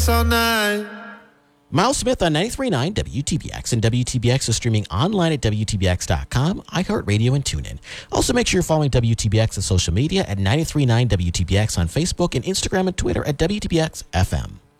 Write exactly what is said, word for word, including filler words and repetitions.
all night. Miles Smith on ninety-three point nine W T B X, and W T B X is streaming online at W T B X dot com, iHeartRadio, and TuneIn. Also, make sure you're following W T B X on social media at ninety-three point nine W T B X on Facebook and Instagram and Twitter at W T B X F M.